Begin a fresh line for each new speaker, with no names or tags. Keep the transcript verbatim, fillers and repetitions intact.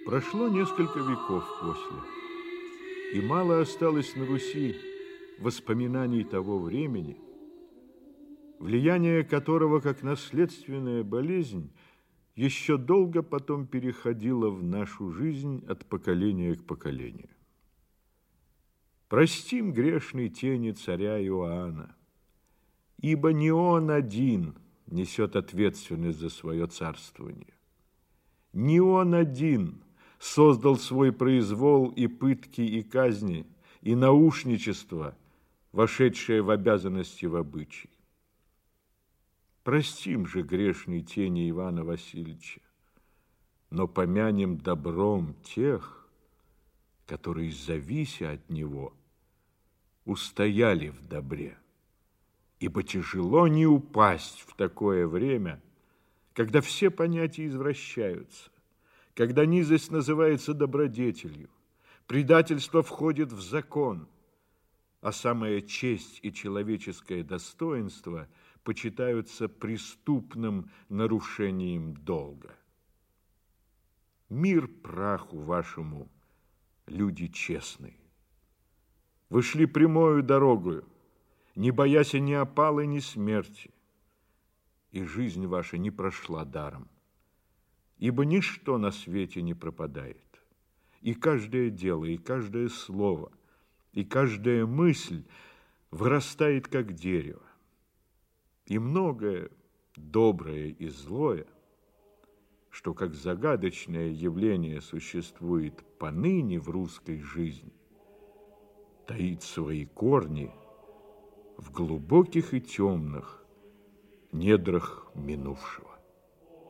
Прошло несколько веков после, и мало осталось на Руси воспоминаний того времени, влияние которого, как наследственная болезнь, еще долго потом переходило в нашу жизнь от поколения к поколению. Простим грешной тени царя Иоанна, ибо не он один несет ответственность за свое царствование. Не он один создал свой произвол и пытки, и казни, и наушничество, вошедшее в обязанности в обычай. Простим же грешной тени Ивана Васильевича, но помянем добром тех, которые, завися от него, устояли в добре. Ибо тяжело не упасть в такое время, когда все понятия извращаются, когда низость называется добродетелью, предательство входит в закон, а самая честь и человеческое достоинство почитаются преступным нарушением долга. Мир праху вашему, люди честные! Вы шли прямою дорогою, не боясь ни опалы, ни смерти, и жизнь ваша не прошла даром, ибо ничто на свете не пропадает, и каждое дело, и каждое слово, и каждая мысль вырастает, как дерево, и многое доброе и злое, что как загадочное явление существует поныне в русской жизни, таит свои корни в глубоких и темных недрах минувшего.